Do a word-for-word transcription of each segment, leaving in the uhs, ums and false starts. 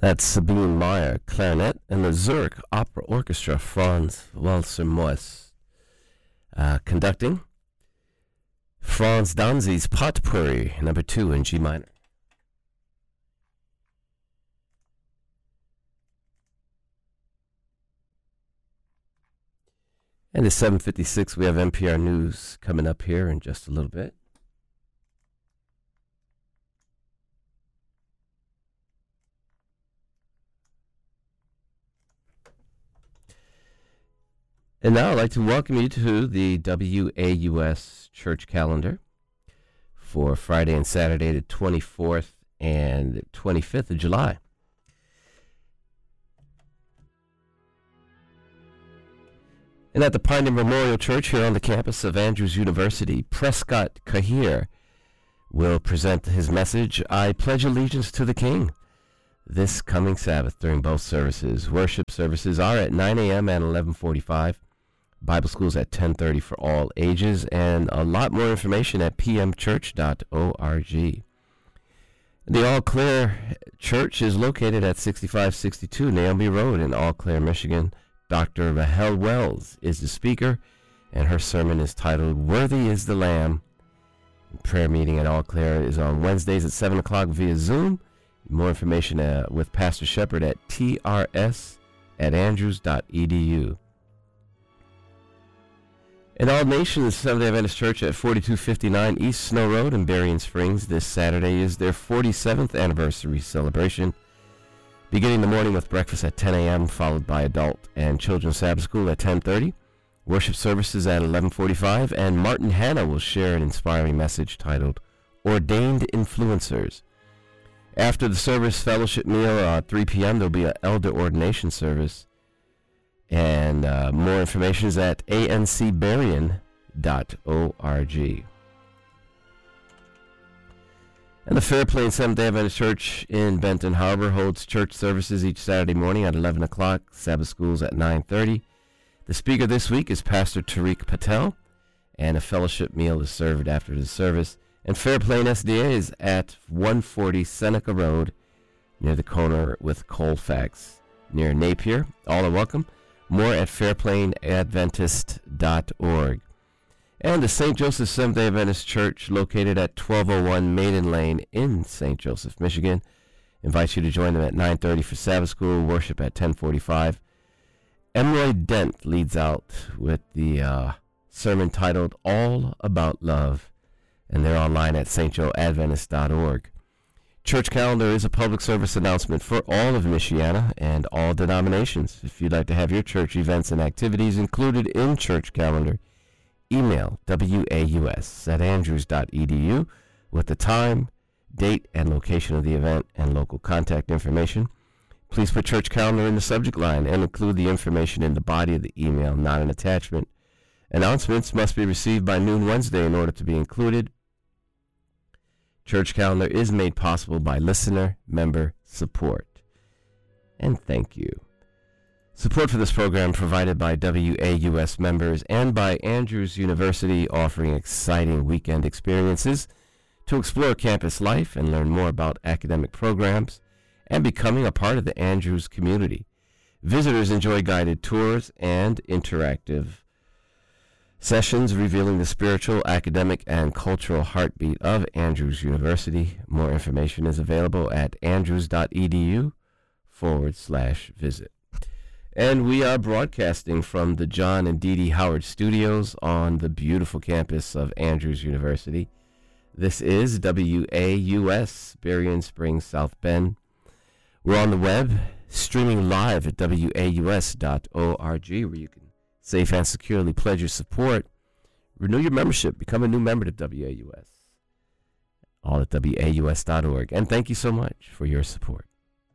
That's Sabine Meyer, clarinet, and the Zurich Opera Orchestra, Franz Walser-Moes, uh, conducting. Franz Danzi's Potpourri, number two in G minor. And at seven fifty-six, we have N P R News coming up here in just a little bit. And now I'd like to welcome you to the W A U S church calendar for Friday and Saturday, the twenty-fourth and twenty-fifth of July. And at the Pioneer Memorial Church here on the campus of Andrews University, Prescott Kahir will present his message, I Pledge Allegiance to the King, this coming Sabbath during both services. Worship services are at nine a.m. and eleven forty-five. Bible schools at ten thirty for all ages, and a lot more information at p m church dot org. The All Clear Church is located at sixty-five sixty-two Naomi Road in Eau Claire, Michigan. Doctor Rahel Wells is the speaker, and her sermon is titled, Worthy is the Lamb. Prayer meeting at Eau Claire is on Wednesdays at seven o'clock via Zoom. More information uh, with Pastor Shepard at t r s at andrews dot e d u. And All Nations Seventh-day Adventist Church at forty-two fifty-nine East Snow Road in Berrien Springs this Saturday is their forty-seventh anniversary celebration. Beginning the morning with breakfast at ten a.m., followed by adult and children's Sabbath school at ten thirty. Worship services at eleven forty-five, and Martin Hanna will share an inspiring message titled, Ordained Influencers. After the service fellowship meal at three p.m., there'll be an elder ordination service. And uh, more information is at a n c berrien dot org. And the Fairplain Seventh-day Adventist Church in Benton Harbor holds church services each Saturday morning at eleven o'clock, Sabbath schools at nine thirty. The speaker this week is Pastor Tariq Patel, and a fellowship meal is served after the service. And Fairplain S D A is at one forty Seneca Road, near the corner with Colfax, near Napier. All are welcome. More at fairplain adventist dot org. And the Saint Joseph Seventh-day Adventist Church, located at twelve oh one Maiden Lane in Saint Joseph, Michigan, invites you to join them at nine thirty for Sabbath school, worship at ten forty-five. Emroy Dent leads out with the uh, sermon titled All About Love, and they're online at saint joe adventist dot org. Church calendar is a public service announcement for all of Michiana and all denominations. If you'd like to have your church events and activities included in church calendar, email w a u s at andrews dot e d u with the time, date, and location of the event and local contact information. Please put church calendar in the subject line and include the information in the body of the email, not an attachment. Announcements must be received by noon Wednesday in order to be included. Church calendar is made possible by listener member support. And thank you. Support for this program provided by W A U S members and by Andrews University, offering exciting weekend experiences to explore campus life and learn more about academic programs and becoming a part of the Andrews community. Visitors enjoy guided tours and interactive sessions revealing the spiritual, academic, and cultural heartbeat of Andrews University. More information is available at andrews dot e d u forward slash visit. And we are broadcasting from the John and Dee Dee Howard Studios on the beautiful campus of Andrews University. This is W A U S, Berrien Springs, South Bend. We're on the web, streaming live at w a u s dot org, where you can safe and securely pledge your support. Renew your membership. Become a new member to W A U S. All at w a u s dot org. And thank you so much for your support.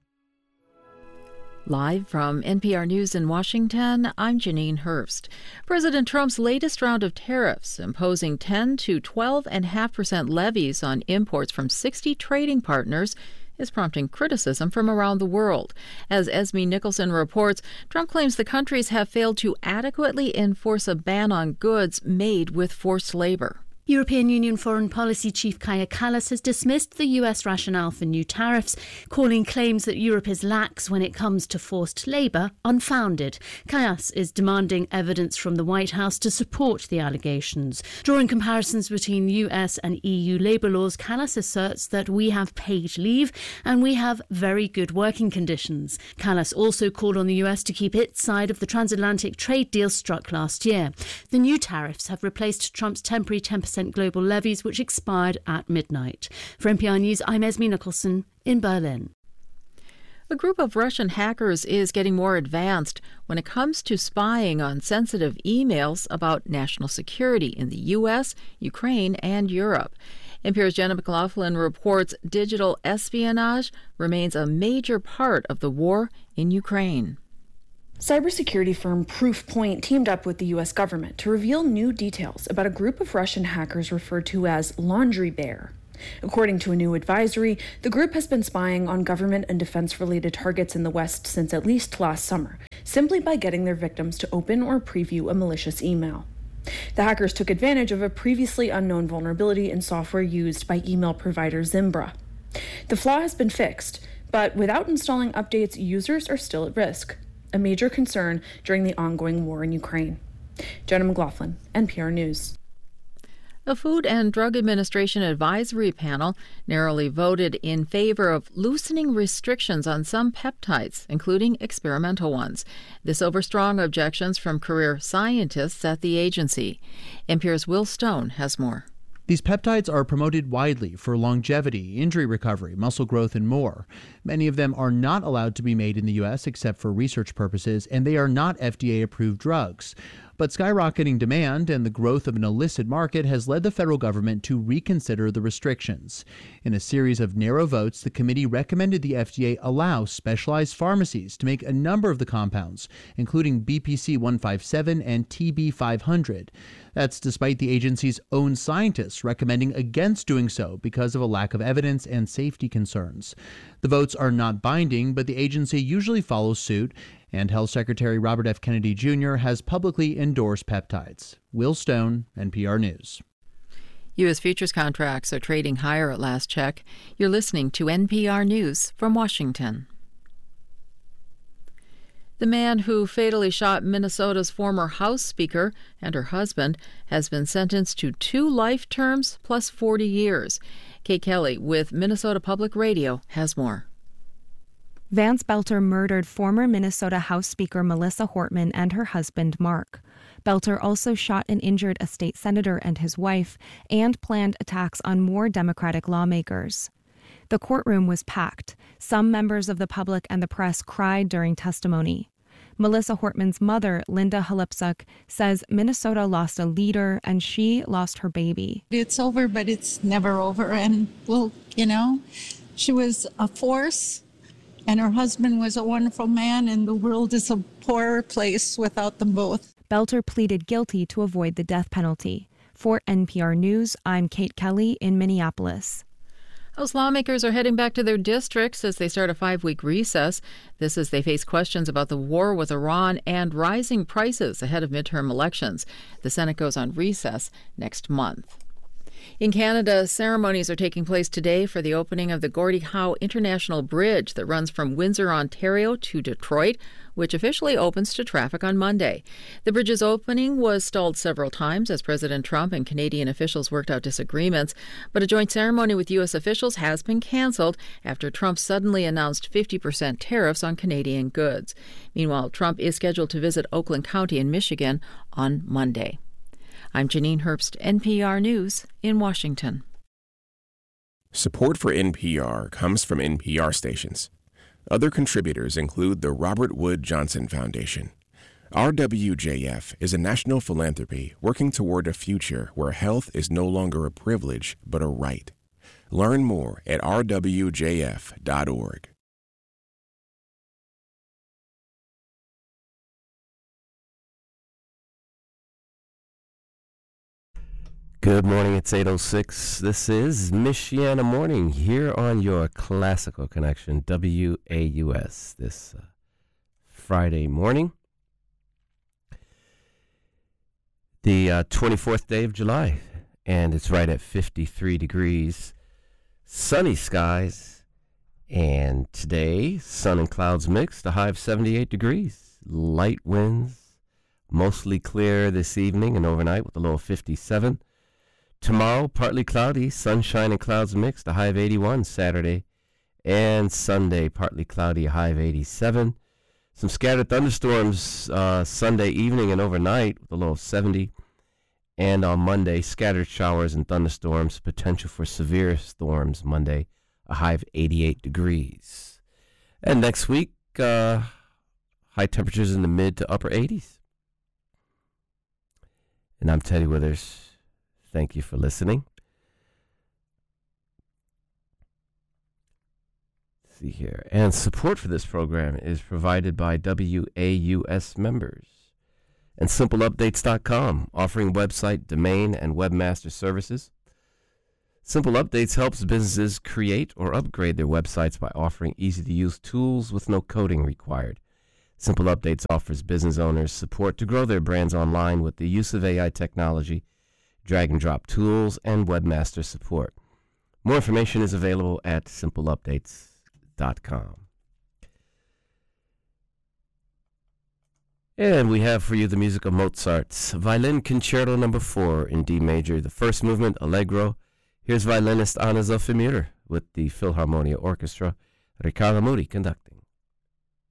Live from N P R News in Washington, I'm Janine Hurst. President Trump's latest round of tariffs, imposing ten to twelve point five percent levies on imports from sixty trading partners, is prompting criticism from around the world. As Esme Nicholson reports, Trump claims the countries have failed to adequately enforce a ban on goods made with forced labor. European Union Foreign Policy Chief Kaja Kallas has dismissed the U S rationale for new tariffs, calling claims that Europe is lax when it comes to forced labour unfounded. Kallas is demanding evidence from the White House to support the allegations. Drawing comparisons between U S and E U labour laws, Kallas asserts that we have paid leave and we have very good working conditions. Kallas also called on the U S to keep its side of the transatlantic trade deal struck last year. The new tariffs have replaced Trump's temporary ten percent global levies, which expired at midnight. For N P R News, I'm Esme Nicholson in Berlin. A group of Russian hackers is getting more advanced when it comes to spying on sensitive emails about national security in the U S, Ukraine, and Europe. N P R's Jenna McLaughlin reports digital espionage remains a major part of the war in Ukraine. Cybersecurity firm Proofpoint teamed up with the U S government to reveal new details about a group of Russian hackers referred to as Laundry Bear. According to a new advisory, the group has been spying on government and defense-related targets in the West since at least last summer, simply by getting their victims to open or preview a malicious email. The hackers took advantage of a previously unknown vulnerability in software used by email provider Zimbra. The flaw has been fixed, but without installing updates, users are still at risk, a major concern during the ongoing war in Ukraine. Jenna McLaughlin, N P R News. A Food and Drug Administration advisory panel narrowly voted in favor of loosening restrictions on some peptides, including experimental ones. This over strong objections from career scientists at the agency. N P R's Will Stone has more. These peptides are promoted widely for longevity, injury recovery, muscle growth, and more. Many of them are not allowed to be made in the U S except for research purposes, and they are not F D A-approved drugs. But skyrocketing demand and the growth of an illicit market has led the federal government to reconsider the restrictions. In a series of narrow votes, the committee recommended the F D A allow specialized pharmacies to make a number of the compounds, including B P C one fifty-seven and T B five hundred. That's despite the agency's own scientists recommending against doing so because of a lack of evidence and safety concerns. The votes are not binding, but the agency usually follows suit, and Health Secretary Robert F. Kennedy Junior has publicly endorsed peptides. Will Stone, N P R News. U S futures contracts are trading higher at last check. You're listening to N P R News from Washington. The man who fatally shot Minnesota's former House Speaker and her husband has been sentenced to two life terms plus forty years. Kate Kelly with Minnesota Public Radio has more. Vance Belter murdered former Minnesota House Speaker Melissa Hortman and her husband, Mark. Belter also shot and injured a state senator and his wife and planned attacks on more Democratic lawmakers. The courtroom was packed. Some members of the public and the press cried during testimony. Melissa Hortman's mother, Linda Halipsuk, says Minnesota lost a leader and she lost her baby. It's over, but it's never over. And, well, you know, she was a force. And her husband was a wonderful man, and the world is a poorer place without them both. Belter pleaded guilty to avoid the death penalty. For N P R News, I'm Kate Kelly in Minneapolis. House lawmakers are heading back to their districts as they start a five-week recess. This as they face questions about the war with Iran and rising prices ahead of midterm elections. The Senate goes on recess next month. In Canada, ceremonies are taking place today for the opening of the Gordie Howe International Bridge that runs from Windsor, Ontario to Detroit, which officially opens to traffic on Monday. The bridge's opening was stalled several times as President Trump and Canadian officials worked out disagreements, but a joint ceremony with U S officials has been canceled after Trump suddenly announced fifty percent tariffs on Canadian goods. Meanwhile, Trump is scheduled to visit Oakland County in Michigan on Monday. I'm Janine Herbst, N P R News in Washington. Support for N P R comes from N P R stations. Other contributors include the Robert Wood Johnson Foundation. R W J F is a national philanthropy working toward a future where health is no longer a privilege but a right. Learn more at r w j f dot org. Good morning, it's eight oh six. This is Michiana Morning here on your Classical Connection, W A U S, this uh, Friday morning. The uh, twenty-fourth day of July, and it's right at fifty-three degrees. Sunny skies, and today, sun and clouds mixed, a high of seventy-eight degrees. Light winds, mostly clear this evening and overnight with a low of fifty-seven. Tomorrow, partly cloudy, sunshine and clouds mixed, a high of eighty-one. Saturday and Sunday, partly cloudy, a high of eighty-seven. Some scattered thunderstorms uh, Sunday evening and overnight with a low of seventy. And on Monday, scattered showers and thunderstorms, potential for severe storms Monday, a high of eighty-eight degrees. And next week, uh, high temperatures in the mid to upper eighties. And I'm Teddy Withers. Thank you for listening. Let's see here. And support for this program is provided by W A U S members and simple updates dot com, offering website, domain, and webmaster services. Simple Updates helps businesses create or upgrade their websites by offering easy-to-use tools with no coding required. Simple Updates offers business owners support to grow their brands online with the use of A I technology, drag-and-drop tools, and webmaster support. More information is available at simple updates dot com. And we have for you the music of Mozart's Violin Concerto number four in D major, the first movement, Allegro. Here's violinist Anna Zofimir with the Philharmonia Orchestra, Riccardo Muti conducting.